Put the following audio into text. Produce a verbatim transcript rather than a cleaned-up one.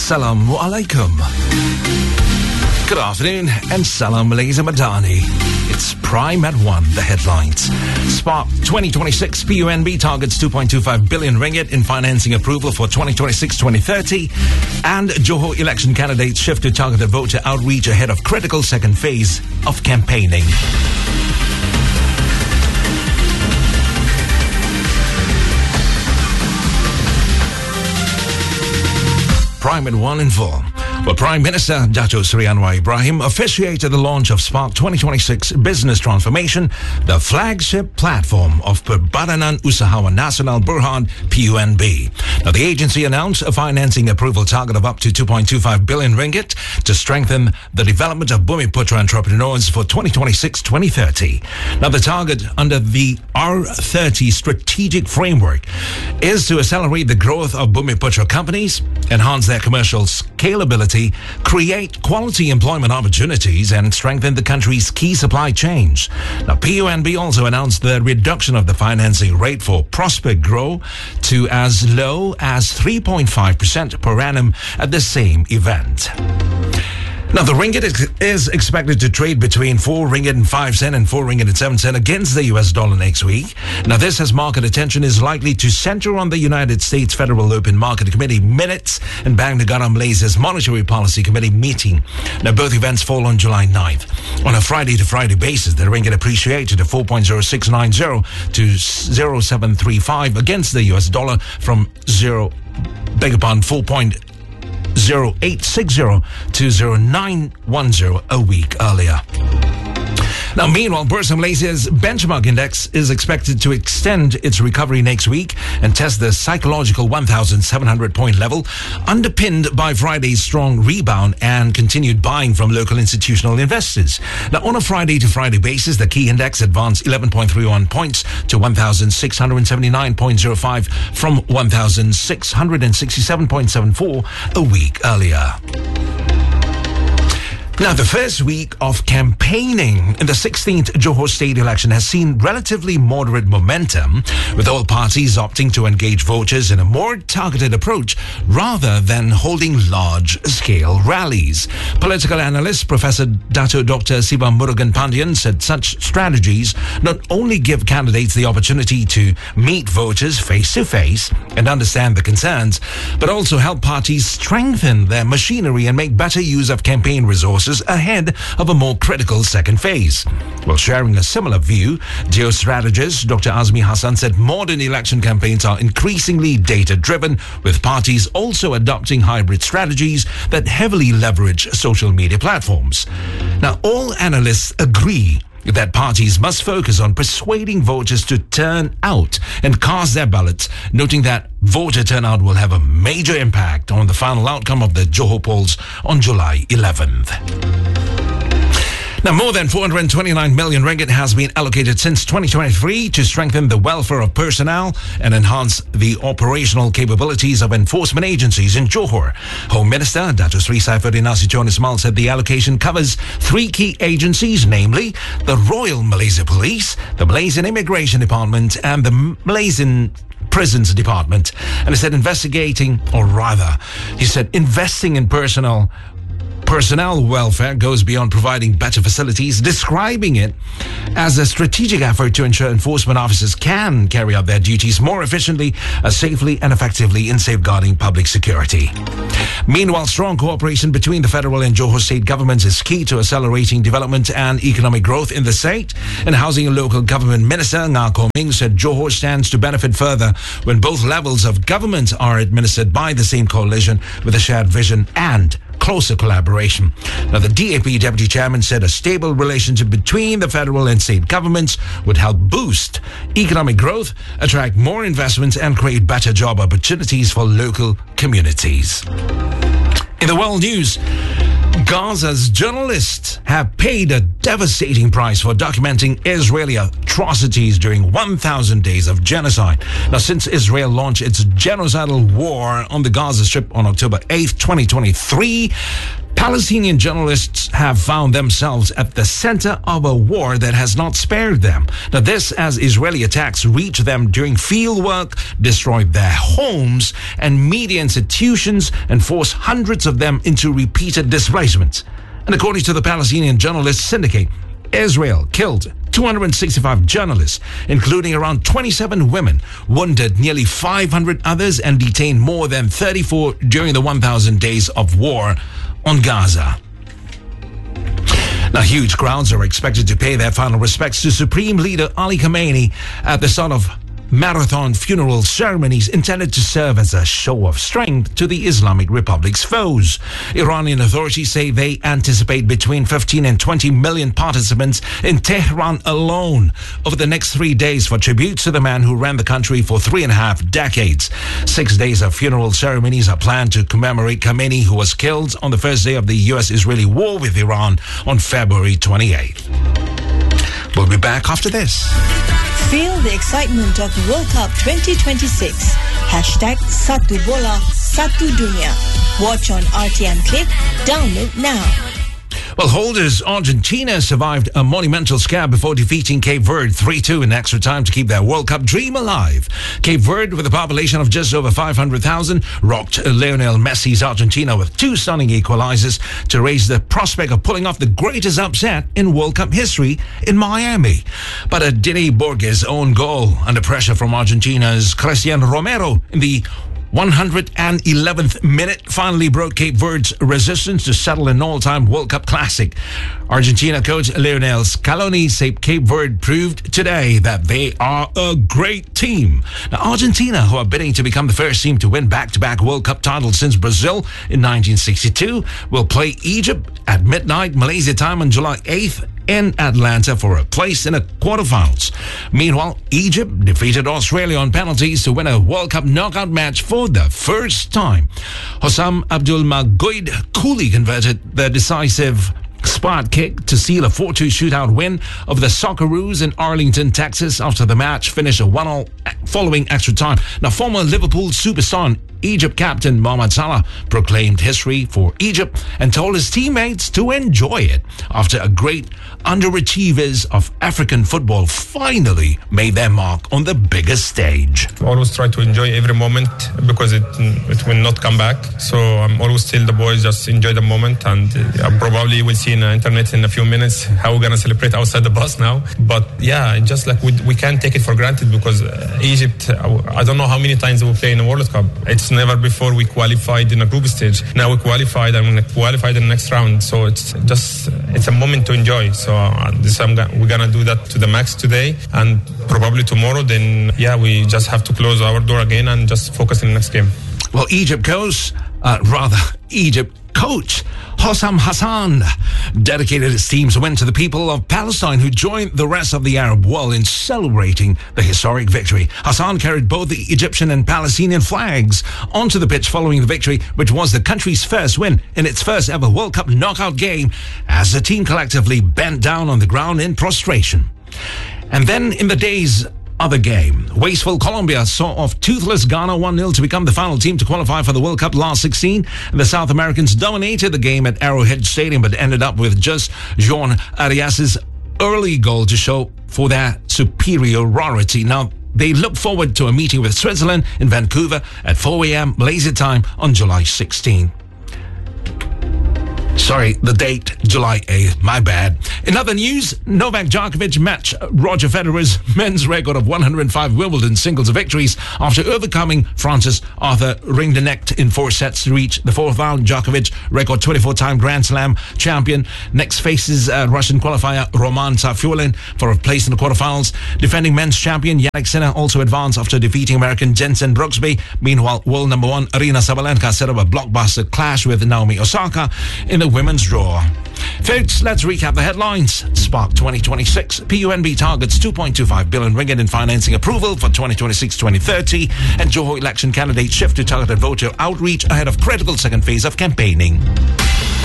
Assalamu alaikum. Good afternoon and salam Malaysia Madani. It's Prime at one, the headlines. Spark twenty twenty-six P U N B targets two point two five billion ringgit in financing approval for twenty twenty-six to twenty thirty. And Johor election candidates shift to targeted voter outreach ahead of critical second phase of campaigning. Prime at one in full. Well, Prime Minister Dato Seri Anwar Ibrahim officiated the launch of Spark twenty twenty-six Business Transformation, the flagship platform of Perbadanan Usahawan Nasional Berhad P U N B. Now, the agency announced a financing approval target of up to two point two five billion ringgit to strengthen the development of Bumiputra entrepreneurs for twenty twenty-six to twenty thirty. Now, the target under the R thirty strategic framework is to accelerate the growth of Bumiputra companies, enhance their commercial scalability, create quality employment opportunities, and strengthen the country's key supply chains. Now, P U N B also announced the reduction of the financing rate for Prospect Grow to as low as three point five percent per annum at the same event. Now, the ringgit is, is expected to trade between four ringgit and five cent and four ringgit and seven cent against the U S dollar next week. Now, this as market attention is likely to center on the United States Federal Open Market Committee minutes and Bank Negara Malaysia's Monetary Policy Committee meeting. Now, both events fall on July ninth. On a Friday-to-Friday basis, the ringgit appreciated to four point zero six nine zero to zero seven three five against the U S dollar from zero, beg your pardon, four point zero eight six zero to zero nine one zero a week earlier. Now, meanwhile, Bursa Malaysia's benchmark index is expected to extend its recovery next week and test the psychological one thousand seven hundred point level, underpinned by Friday's strong rebound and continued buying from local institutional investors. Now, on a Friday-to-Friday basis, the key index advanced eleven point three one points to one thousand six hundred seventy-nine point zero five from one thousand six hundred sixty-seven point seven four a week earlier. Now, the first week of campaigning in the sixteenth Johor State election has seen relatively moderate momentum, with all parties opting to engage voters in a more targeted approach rather than holding large-scale rallies. Political analyst Professor Dato Doctor Siva Murugan Pandian said such strategies not only give candidates the opportunity to meet voters face-to-face and understand the concerns, but also help parties strengthen their machinery and make better use of campaign resources ahead of a more critical second phase. While sharing a similar view, geostrategist Doctor Azmi Hassan said modern election campaigns are increasingly data-driven, with parties also adopting hybrid strategies that heavily leverage social media platforms. Now, all analysts agree that parties must focus on persuading voters to turn out and cast their ballots, noting that voter turnout will have a major impact on the final outcome of the Johor polls on July eleventh. Now, more than four hundred twenty-nine million ringgit has been allocated since twenty twenty-three to strengthen the welfare of personnel and enhance the operational capabilities of enforcement agencies in Johor. Home Minister Dato Sri Saifuddin Nasution Ismail said the allocation covers three key agencies, namely the Royal Malaysia Police, the Malaysian Immigration Department, and the Malaysian Prisons Department. And he said investigating, or rather, he said investing in personnel Personnel welfare goes beyond providing better facilities, describing it as a strategic effort to ensure enforcement officers can carry out their duties more efficiently, uh, safely and effectively in safeguarding public security. Meanwhile, strong cooperation between the federal and Johor state governments is key to accelerating development and economic growth in the state. And Housing and Local Government Minister Nga Koh Ming said Johor stands to benefit further when both levels of government are administered by the same coalition with a shared vision and closer collaboration. Now, the D A P Deputy Chairman said a stable relationship between the federal and state governments would help boost economic growth, attract more investments, and create better job opportunities for local communities. In the world news, Gaza's journalists have paid a devastating price for documenting Israeli atrocities during one thousand days of genocide. Now, since Israel launched its genocidal war on the Gaza Strip on October eighth, twenty twenty-three, Palestinian journalists have found themselves at the center of a war that has not spared them. Now, this as Israeli attacks reach them during field work, destroyed their homes and media institutions, and force hundreds of them into repeated displacements. And according to the Palestinian Journalists Syndicate, Israel killed two hundred sixty-five journalists, including around twenty-seven women, wounded nearly five hundred others, and detained more than thirty-four during the one thousand days of war on Gaza. Now, huge crowds are expected to pay their final respects to Supreme Leader Ali Khamenei at the start of marathon funeral ceremonies intended to serve as a show of strength to the Islamic Republic's foes. Iranian authorities say they anticipate between fifteen and twenty million participants in Tehran alone over the next three days for tributes to the man who ran the country for three and a half decades. Six days of funeral ceremonies are planned to commemorate Khamenei, who was killed on the first day of the U S-Israeli war with Iran on February twenty-eighth. We'll be back after this. Feel the excitement of World Cup twenty twenty-six. Hashtag Satu Bola, Satu Dunia. Watch on R T M Click. Download now. Well, holders Argentina survived a monumental scare before defeating Cape Verde three two in extra time to keep their World Cup dream alive. Cape Verde, with a population of just over five hundred thousand, rocked Lionel Messi's Argentina with two stunning equalizers to raise the prospect of pulling off the greatest upset in World Cup history in Miami. But a Dini Borges own goal under pressure from Argentina's Cristian Romero in the one hundred eleventh minute finally broke Cape Verde's resistance to settle an all-time World Cup classic. Argentina coach Lionel Scaloni said Cape Verde proved today that they are a great team. Now, Argentina, who are bidding to become the first team to win back-to-back World Cup titles since Brazil in nineteen sixty-two, will play Egypt at midnight Malaysia time on July eighth in Atlanta for a place in the quarterfinals. Meanwhile, Egypt defeated Australia on penalties to win a World Cup knockout match for the first time. Hossam Abdulmagoid coolly converted the decisive spot kick to seal a four two shootout win over the Socceroos in Arlington, Texas, after the match finished a one all following extra time. Now, former Liverpool superstar and Egypt captain Mohamed Salah proclaimed history for Egypt and told his teammates to enjoy it after a great underachievers of African football finally made their mark on the biggest stage. Always try to enjoy every moment because it it will not come back. So I'm always tell the boys just enjoy the moment, and uh, probably we'll see on the internet in a few minutes how we're gonna celebrate outside the bus now. But yeah, just like we we can't take it for granted because uh, Egypt, I don't know how many times we play in a World Cup. It's never before we qualified in a group stage. Now we qualified and we qualified in the next round. So it's just it's a moment to enjoy. So uh, this I'm go- we're gonna do that to the max today, and probably tomorrow. Then yeah, we just have to close our door again and just focus on the next game. Well, Egypt coach, uh, rather Egypt coach Hossam Hassan dedicated his team's win to the people of Palestine, who joined the rest of the Arab world in celebrating the historic victory. Hassan carried both the Egyptian and Palestinian flags onto the pitch following the victory, which was the country's first win in its first ever World Cup knockout game, as the team collectively bent down on the ground in prostration. And then in the day's other game, wasteful Colombia saw off toothless Ghana one nil to become the final team to qualify for the World Cup last sixteen. The South Americans dominated the game at Arrowhead Stadium, but ended up with just Jean Arias's early goal to show for their superiority. Now, they look forward to a meeting with Switzerland in Vancouver at four a.m. Malaysia time on July sixteenth. Sorry, the date, July eighth, my bad. In other news, Novak Djokovic matched Roger Federer's men's record of one hundred five Wimbledon singles victories after overcoming Francis Arthur Rinderknecht in four sets to reach the fourth round. Djokovic, record twenty-four-time Grand Slam champion, next faces uh, Russian qualifier Roman Safiullin for a place in the quarterfinals. Defending men's champion Jannik Sinner also advanced after defeating American Jensen Brooksby. Meanwhile, world number one Aryna Sabalenka set up a blockbuster clash with Naomi Osaka in the women's draw. Folks, let's recap the headlines. Spark twenty twenty-six. P U N B targets two point two five billion ringgit in financing approval for twenty twenty-six to twenty thirty. And Johor election candidates shift to targeted voter outreach ahead of critical second phase of campaigning.